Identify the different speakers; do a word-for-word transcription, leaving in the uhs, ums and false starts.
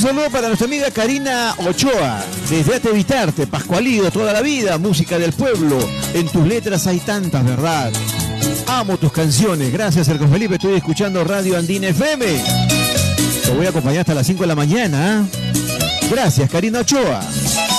Speaker 1: saludo para nuestra amiga Karina Ochoa, desde Ate Evitarte, Pascualido, toda la vida, música del pueblo. En tus letras hay tantas, ¿verdad? Amo tus canciones. Gracias, Ercos Felipe. Estoy escuchando Radio Andina F M. Te voy a acompañar hasta las cinco de la mañana. ¿eh? Gracias, Karina Ochoa.